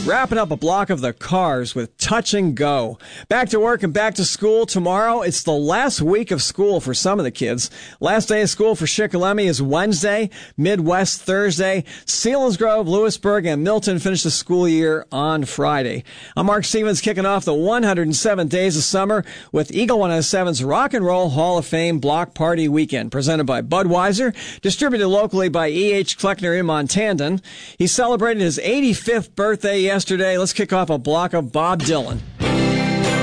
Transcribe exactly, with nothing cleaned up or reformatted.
wrapping up a block of the Cars with Touch and Go. Back to work and back to school tomorrow. It's the last week of school for some of the kids. Last day of school for Shikellamy is Wednesday, Midwest Thursday. Selinsgrove, Lewisburg, and Milton finish the school year on Friday. I'm Mark Stevens, kicking off the one hundred seven days of summer with Eagle one oh seven's Rock and Roll Hall of Fame Block Party Weekend, presented by Budweiser, distributed locally by E H. Kleckner in Montandan. He celebrated his eighty-fifth birthday yesterday. Let's kick off a block of Bob Dylan.